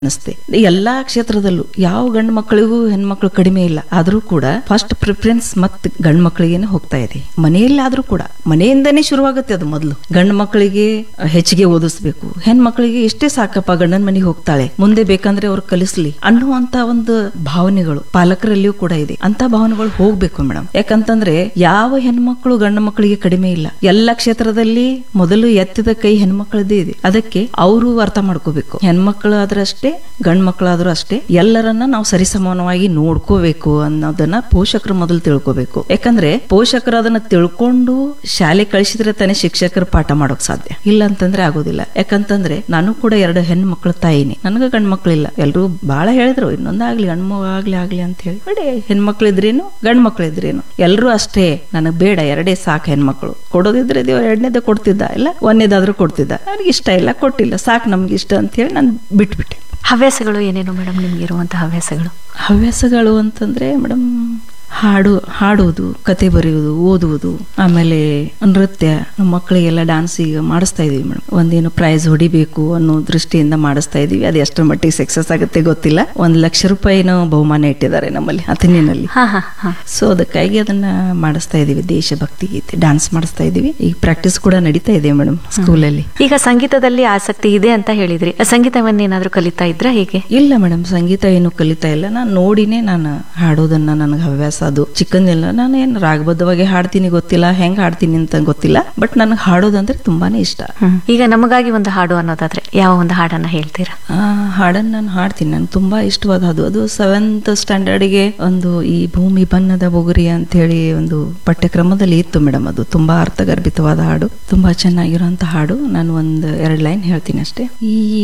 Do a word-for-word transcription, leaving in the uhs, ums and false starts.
ಅನಿಸ್ತೆ. ಎಲ್ಲಾ ಕ್ಷೇತ್ರದಲ್ಲೂ ಯಾವ ಗಂಡು ಮಕ್ಕಳಿಗೂ ಹೆಣ್ಮಕ್ಳು ಕಡಿಮೆ ಇಲ್ಲ, ಆದ್ರೂ ಕೂಡ ಫಸ್ಟ್ ಪ್ರಿಫರೆನ್ಸ್ ಮತ್ ಗಂಡು ಮಕ್ಕಳಿಗೇನೆ ಹೋಗ್ತಾ ಇದೆ. ಮನೆಯಲ್ಲಿ ಆದ್ರೂ ಕೂಡ ಮನೆಯಿಂದನೇ ಶುರುವಾಗುತ್ತೆ ಅದು. ಮೊದಲು ಗಂಡು ಮಕ್ಕಳಿಗೆ ಹೆಚ್ಚಿಗೆ ಓದಿಸ್ಬೇಕು, ಹೆಣ್ಮಕ್ಳಿಗೆ ಇಷ್ಟೇ ಸಾಕಪ್ಪ, ಗಂಡನ ಮನೆಗೆ ಹೋಗ್ತಾಳೆ, ಮುಂದೆ ಬೇಕಂದ್ರೆ ಅವ್ರು ಕಲಿಸ್ಲಿ ಅನ್ನುವಂತ ಒಂದು ಭಾವನೆಗಳು ಪಾಲಕರಲ್ಲಿಯೂ ಕೂಡ ಇದೆ. ಅಂತ ಭಾವನೆಗಳು ಹೋಗ್ಬೇಕು ಮೇಡಮ್. ಯಾಕಂತಂದ್ರೆ ಯಾವ ಹೆಣ್ಮಕ್ಳು ಗಂಡು ಮಕ್ಕಳಿಗೆ ಕಡಿಮೆ ಇಲ್ಲ. ಎಲ್ಲ ಕ್ಷೇತ್ರದಲ್ಲಿ ಮೊದಲು ಎತ್ತಿದ ಕೈ ಹೆಣ್ಮಕ್ಳದ್ದೇ ಇದೆ. ಅದಕ್ಕೆ ಅವರು ಅರ್ಥ ಮಾಡ್ಕೋಬೇಕು, ಹೆಣ್ಮಕ್ಳು ಆದ್ರೂ ಅಷ್ಟೇ ಗಂಡ್ ಮಕ್ಕಳಾದ್ರೂ ಅಷ್ಟೇ ಎಲ್ಲರನ್ನ ನಾವು ಸರಿಸಮಾನವಾಗಿ ನೋಡ್ಕೋಬೇಕು ಅನ್ನೋದನ್ನ ಪೋಷಕರು ಮೊದಲು ತಿಳ್ಕೋಬೇಕು. ಯಾಕಂದ್ರೆ ಪೋಷಕರು ಅದನ್ನ ತಿಳ್ಕೊಂಡು ಶಾಲೆ ಕಳಿಸಿದ್ರೆ ತಾನೇ ಶಿಕ್ಷಕರು ಪಾಠ ಮಾಡೋಕ್ ಸಾಧ್ಯ. ಇಲ್ಲ ಅಂತಂದ್ರೆ ಆಗೋದಿಲ್ಲ. ಯಾಕಂತಂದ್ರೆ ನಾನು ಕೂಡ ಎರಡು ಹೆಣ್ಣು ಮಕ್ಕಳ ತಾಯಿನಿ, ನನಗ ಗಂಡ್ ಮಕ್ಳಿಲ್ಲ. ಎಲ್ರು ಬಹಳ ಹೇಳಿದ್ರು ಇನ್ನೊಂದಾಗ್ಲಿ ಗಂಡ್ಮ ಆಗ್ಲಿ ಆಗ್ಲಿ ಅಂತ ಹೇಳಿ. ಬಡೇ ಹೆಣ್ಮಕ್ಳು ಇದ್ರೇನು ಗಂಡ್ ಮಕ್ಳು ಇದ್ರೇನು ಎಲ್ರು ಅಷ್ಟೇ, ನನಗ್ ಬೇಡ ಎರಡೇ ಸಾಕು ಹೆಣ್ಮಕ್ಳು. ಕೊಡೋದಿದ್ರೆ ದೇವ್ರ ಎರಡನೇದ ಕೊಡ್ತಿದ್ದ, ಇಲ್ಲ ಒಂದೇದಾದ್ರೂ ಕೊಡ್ತಿದ್ದ. ನನಗೆ ಇಷ್ಟ ಇಲ್ಲ, ಕೊಟ್ಟಿಲ್ಲ, ಸಾಕು ನಮ್ಗೆ ಇಷ್ಟ ಅಂತ ಹೇಳಿ ನಾನು ಬಿಟ್ಬಿಟ್ಟೆ. ಹವ್ಯಾಸಗಳು ಏನೇನು ಮೇಡಮ್ ನಿಮ್ಗೆ ಇರುವಂತಹ ಹವ್ಯಾಸಗಳು? ಹವ್ಯಾಸಗಳು ಅಂತಂದ್ರೆ ಮೇಡಮ್ ಹಾಡು ಹಾಡುವುದು, ಕತೆ ಬರೆಯುವುದು, ಓದುವುದು, ಆಮೇಲೆ ನೃತ್ಯ. ನಮ್ಮ ಮಕ್ಕಳಿಗೆಲ್ಲ ಡಾನ್ಸ್ ಈಗ ಮಾಡಿಸ್ತಾ ಇದೀವಿ ಮೇಡಮ್. ಒಂದೇನು ಪ್ರೈಸ್ ಹೊಡಿಬೇಕು ಅನ್ನೋ ದೃಷ್ಟಿಯಿಂದ ಮಾಡಿಸ್ತಾ ಇದೀವಿ. ಅದು ಎಷ್ಟರ ಮಟ್ಟಿಗೆ ಸಕ್ಸಸ್ ಆಗುತ್ತೆ ಗೊತ್ತಿಲ್ಲ. ಒಂದ್ ಲಕ್ಷ ರೂಪಾಯಿನೂ ಬಹುಮಾನ ಇಟ್ಟಿದ್ದಾರೆ ನಮ್ಮಲ್ಲಿ ಅಥಣಿನಲ್ಲಿ. ಸೊ ಅದಕ್ಕಾಗಿ ಅದನ್ನ ಮಾಡಿಸ್ತಾ ಇದೀವಿ. ದೇಶಭಕ್ತಿ ಗೀತೆ ಡಾನ್ಸ್ ಮಾಡಿಸ್ತಾ ಇದೀವಿ. ಈಗ ಪ್ರಾಕ್ಟೀಸ್ ಕೂಡ ನಡೀತಾ ಇದೆ ಮೇಡಮ್ ಸ್ಕೂಲಲ್ಲಿ. ಈಗ ಸಂಗೀತದಲ್ಲಿ ಆಸಕ್ತಿ ಇದೆ ಅಂತ ಹೇಳಿದ್ರಿ, ಸಂಗೀತವನ್ನೇನಾದ್ರೂ ಕಲಿತಾ ಇದ್ರ ಹೇಗೆ? ಇಲ್ಲ ಮೇಡಮ್, ಸಂಗೀತ ಏನು ಕಲಿತಾ ಇಲ್ಲ. ನಾನು ನೋಡಿನೇ ನಾನು ಹಾಡೋದನ್ನ ನನಗೆ ಹವ್ಯಾಸ. ಅದು ಚಿಕ್ಕಂದಿಲ್ಲ. ನಾನು ಏನ್ ರಾಗಬದ್ಧವಾಗಿ ಹಾಡ್ತೀನಿ ಗೊತ್ತಿಲ್ಲ, ಹೆಂಗ್ ಹಾಡ್ತೀನಿ ಅಂತ ಗೊತ್ತಿಲ್ಲ, ಬಟ್ ನನಗೆ ಹಾಡೋದಂದ್ರೆ ತುಂಬಾನೇ ಇಷ್ಟ. ಈಗ ನಮಗಾಗಿ ಒಂದು ಹಾಡು ಅನ್ನೋದಾದ್ರೆ ಯಾವ ಒಂದು ಹಾಡನ್ನ ಹೇಳ್ತೀರಾ? ಆ ಹಾಡನ್ನ ನಾನು ಹಾಡ್ತೀನಿ. ನನ್ ತುಂಬಾ ಇಷ್ಟವಾದ ಅದು ಅದು ಸೆವೆಂತ್ ಸ್ಟ್ಯಾಂಡರ್ಡ್ ಗೆ ಒಂದು ಈ ಭೂಮಿ ಬಣ್ಣದ ಬೊಗುರಿ ಅಂತ ಹೇಳಿ ಒಂದು ಪಠ್ಯಕ್ರಮದಲ್ಲಿ ಇತ್ತು ಮೇಡಮ್. ಅದು ತುಂಬಾ ಅರ್ಥಗರ್ಭಿತವಾದ ಹಾಡು, ತುಂಬಾ ಚೆನ್ನಾಗಿರುವಂತ ಹಾಡು. ನಾನು ಒಂದ್ ಎರಡ್ ಲೈನ್ ಹೇಳ್ತೀನಿ ಅಷ್ಟೇ. ಈ